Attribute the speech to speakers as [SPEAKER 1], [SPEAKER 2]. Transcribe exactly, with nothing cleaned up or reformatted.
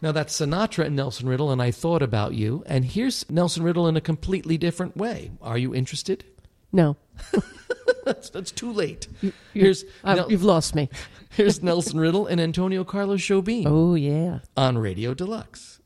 [SPEAKER 1] Now, that's Sinatra and Nelson Riddle, and I Thought About You. And here's Nelson Riddle in a completely different way. Are you interested?
[SPEAKER 2] No.
[SPEAKER 1] that's, that's too late.
[SPEAKER 2] You,
[SPEAKER 1] here's
[SPEAKER 2] Nel- You've lost me.
[SPEAKER 1] Here's Nelson Riddle and Antonio Carlos Jobim.
[SPEAKER 2] Oh, yeah.
[SPEAKER 1] On Radio Deluxe.